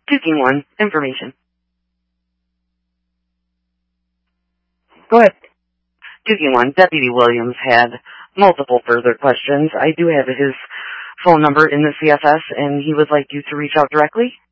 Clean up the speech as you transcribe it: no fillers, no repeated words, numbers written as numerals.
Tuking 1, information. Go ahead. Tuking 1, Deputy Williams had multiple further questions. I do have his phone number in the CFS, and he would like you to reach out directly.